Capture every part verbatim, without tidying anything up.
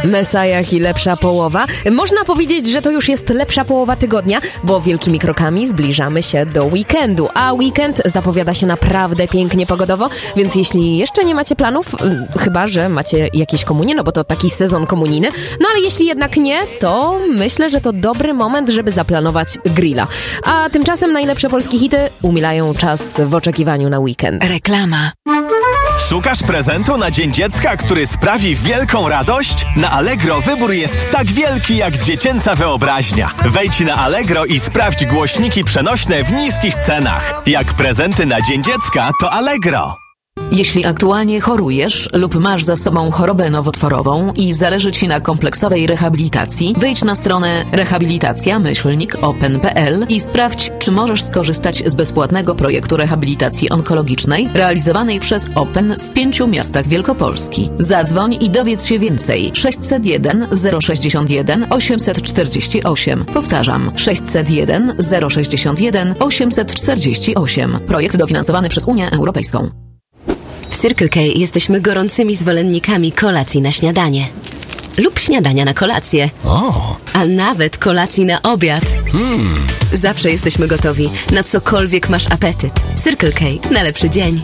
Mesajach i lepsza połowa. Można powiedzieć, że to już jest lepsza połowa tygodnia, bo wielkimi krokami zbliżamy się do weekendu, a weekend zapowiada się naprawdę pięknie pogodowo, więc jeśli jeszcze nie macie planów, chyba że macie jakieś komunie, no bo to taki sezon komunijny, no ale jeśli jednak nie, to myślę, że to dobry moment, żeby zaplanować grilla. A tymczasem najlepsze polskie hity umilają czas w oczekiwaniu na weekend. Reklama. Szukasz prezentu na Dzień Dziecka, który sprawi wielką radość? Na Allegro wybór jest tak wielki jak dziecięca wyobraźnia. Wejdź na Allegro i sprawdź głośniki przenośne w niskich cenach. Jak prezenty na Dzień Dziecka, to Allegro. Jeśli aktualnie chorujesz lub masz za sobą chorobę nowotworową i zależy Ci na kompleksowej rehabilitacji, wejdź na stronę rehabilitacja myślnik open kropka p l i sprawdź, czy możesz skorzystać z bezpłatnego projektu rehabilitacji onkologicznej realizowanej przez Open w pięciu miastach Wielkopolski. Zadzwoń i dowiedz się więcej. sześćset jeden zero sześćdziesiąt jeden osiemset czterdzieści osiem. Powtarzam, sześćset jeden zero sześćdziesiąt jeden osiemset czterdzieści osiem. Projekt dofinansowany przez Unię Europejską. W Circle K jesteśmy gorącymi zwolennikami kolacji na śniadanie. Lub śniadania na kolację. O. A nawet kolacji na obiad. Hmm. Zawsze jesteśmy gotowi, na cokolwiek masz apetyt. Circle K. Na lepszy dzień.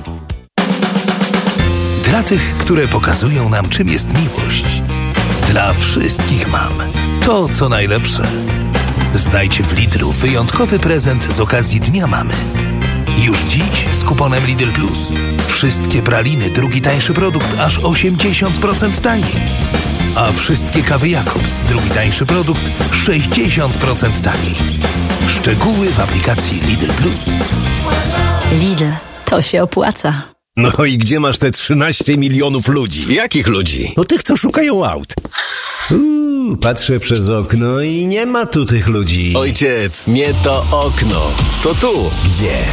Dla tych, które pokazują nam, czym jest miłość. Dla wszystkich mam to, co najlepsze. Znajdź w Lidlu wyjątkowy prezent z okazji Dnia Mamy. Już dziś z kuponem Lidl Plus. Wszystkie praliny, drugi tańszy produkt, aż osiemdziesiąt procent taniej. A wszystkie kawy Jakobs, drugi tańszy produkt, sześćdziesiąt procent taniej. Szczegóły w aplikacji Lidl Plus. Lidl, to się opłaca. No i gdzie masz te trzynaście milionów ludzi? Jakich ludzi? No tych, co szukają aut. Uuu, patrzę przez okno i nie ma tu tych ludzi. Ojciec, nie to okno. To tu. Gdzie?